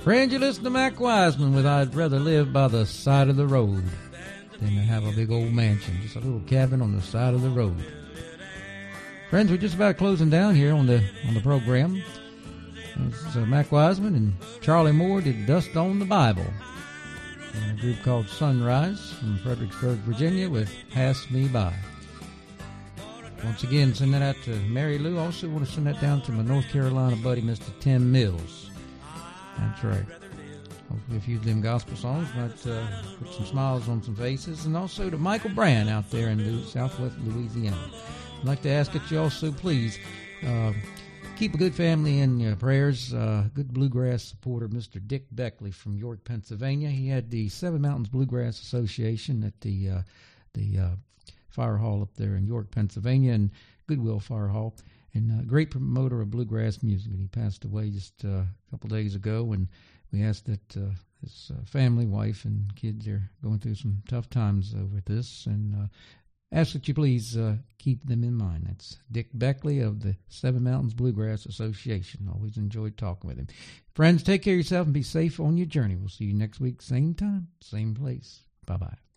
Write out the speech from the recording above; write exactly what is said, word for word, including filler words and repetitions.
Friends, you listen to Mac Wiseman with I'd Rather Live by the Side of the Road than to have a big old mansion, just a little cabin on the side of the road. Friends, we're just about closing down here on the on the program. This is uh, Mac Wiseman and Charlie Moore did Dust on the Bible. And a group called Sunrise from Fredericksburg, Virginia with Pass Me By. Once again, send that out to Mary Lou. Also want to send that down to my North Carolina buddy, Mister Tim Mills. That's right. Hopefully a few of them gospel songs might uh, put some smiles on some faces. And also to Michael Brand out there in southwest Louisiana. I'd like to ask that you also please uh, keep a good family in your prayers. Uh, good bluegrass supporter, Mister Dick Beckley from York, Pennsylvania. He had the Seven Mountains Bluegrass Association at the uh, the uh, fire hall up there in York, Pennsylvania, and Goodwill Fire Hall. And a uh, great promoter of bluegrass music. And he passed away just uh, a couple days ago, and we asked that uh, his uh, family, wife, and kids are going through some tough times over this, and uh, ask that you please uh, keep them in mind. That's Dick Beckley of the Seven Mountains Bluegrass Association. Always enjoyed talking with him. Friends, take care of yourself and be safe on your journey. We'll see you next week, same time, same place. Bye-bye.